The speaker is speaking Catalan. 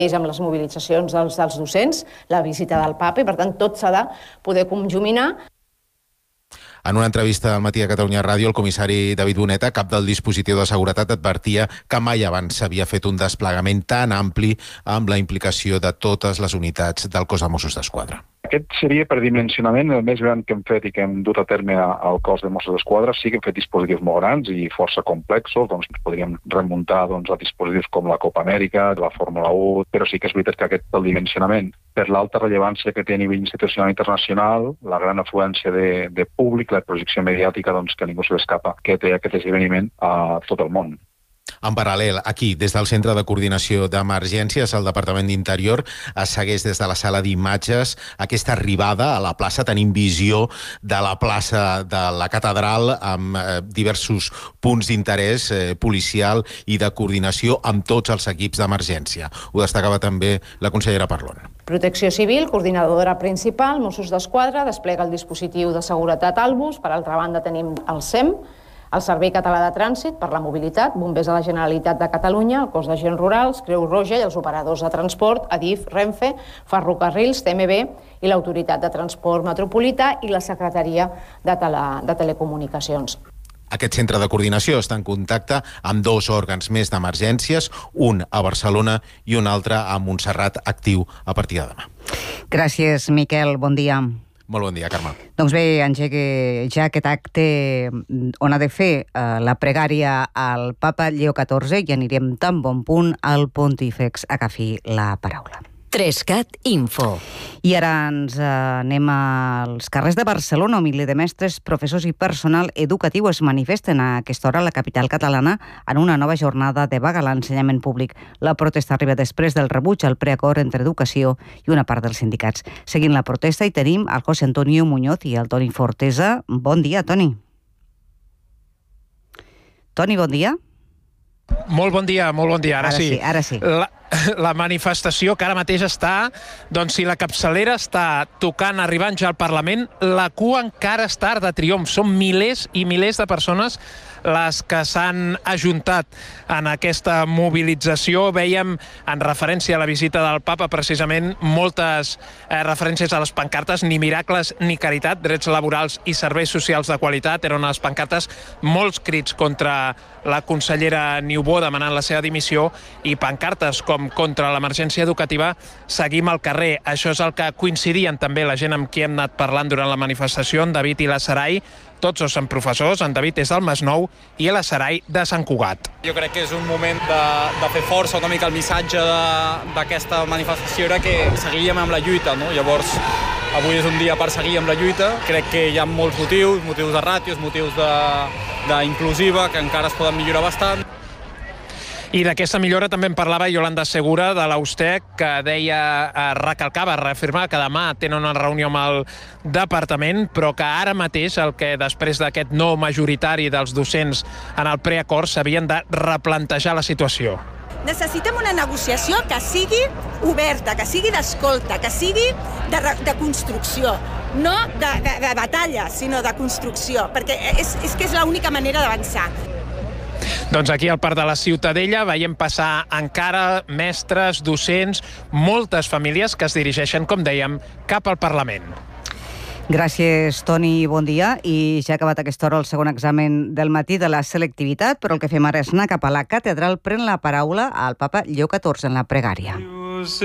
amb les mobilitzacions dels docents, la visita del papa, i per tant tot s'ha de poder conjuminar. En una entrevista al Matí de Catalunya Ràdio, el comissari David Boneta, cap del dispositiu de seguretat, advertia que mai abans s'havia fet un desplegament tan ampli amb la implicació de totes les unitats del cos de Mossos d'Esquadra. Aquest seria per dimensionament el més gran que hem fet i que hem dut a terme al cos de Mossos d'Esquadra. Sí que hem fet dispositius molt grans i força complexos, doncs podríem remuntar a dispositius com la Copa Amèrica, la Fórmula 1, però sí que és veritat que aquest el dimensionament, per l'alta rellevància que té a nivell institucional internacional, la gran afluència de públic, la projecció mediàtica, que ningú se l'escapa, que té aquest esdeveniment a tot el món. En paral·lel, aquí, des del Centre de Coordinació d'Emergències, el Departament d'Interior segueix des de la sala d'imatges aquesta arribada a la plaça. Tenim visió de la plaça de la Catedral amb diversos punts d'interès policial i de coordinació amb tots els equips d'emergència. Ho destacava també la consellera Parlon. Protecció Civil, coordinadora principal, Mossos d'Esquadra, desplega el dispositiu de seguretat Albus. Per altra banda tenim el SEM, el Servei Català de Trànsit per la Mobilitat, Bombers de la Generalitat de Catalunya, el Cos d'Agents Rurals, Creu Roja i els operadors de transport, Adif, Renfe, Ferrocarrils, TMB i l'Autoritat de Transport Metropolità i la Secretaria de Telecomunicacions. Aquest centre de coordinació està en contacte amb 2 òrgans més d'emergències, un a Barcelona i un altre a Montserrat, actiu a partir de demà. Gràcies, Miquel. Bon dia. Molt bon dia, Carme. Doncs bé, engega ja aquest acte on ha de fer la pregària al papa Lleó XIV i anirem tan bon punt al pontífex agafi la paraula. 3CAT Info. I ara ens anem als carrers de Barcelona, on milers de mestres, professors i personal educatiu es manifesten a aquesta hora a la capital catalana en una nova jornada de vaga a l'ensenyament públic. La protesta arriba després del rebuig al preacord entre educació i una part dels sindicats. Seguint la protesta hi tenim el José Antonio Muñoz i el Toni Fortesa. Bon dia, Toni. Toni, bon dia. Molt bon dia, ara sí. Ara sí. La manifestació que ara mateix està, doncs si la capçalera està tocant, arribant ja al Parlament, la cua encara està de triomf. Són milers i milers de persones les que s'han ajuntat en aquesta mobilització. Vèiem, en referència a la visita del papa, precisament moltes referències a les pancartes, ni miracles ni caritat, drets laborals i serveis socials de qualitat. Eren les pancartes, molts crits contra la consellera Niubó demanant la seva dimissió i pancartes com contra l'emergència educativa. Seguim al carrer. Això és el que coincidien també la gent amb qui hem anat parlant durant la manifestació, en David i la Sarai. Tots dos són professors, en David és del Masnou i la Sarai de Sant Cugat. Jo crec que és un moment de fer força, una mica el missatge d'aquesta manifestació era que seguíem amb la lluita, no? Llavors, avui és un dia per seguir amb la lluita. Crec que hi ha molts motius de ràtios, motius d'inclusiva, que encara es poden millorar bastant. I d'aquesta millora també en parlava Yolanda Segura de l'Austec, que recalcava, reafirmava que demà tenen una reunió amb el departament, però que ara mateix, després d'aquest no majoritari dels docents en el preacord, s'havien de replantejar la situació. Necessitem una negociació que sigui oberta, que sigui d'escolta, que sigui de construcció, no de batalla, sinó de construcció, perquè és que és l'única manera d'avançar. Doncs aquí al Parc de la Ciutadella veiem passar encara mestres, docents, moltes famílies que es dirigeixen, com dèiem, cap al Parlament. Gràcies, Toni, bon dia. I ja ha acabat aquesta hora el segon examen del matí de la selectivitat, però el que fem ara és anar cap a la catedral, pren la paraula al papa Lleó XIV en la pregària.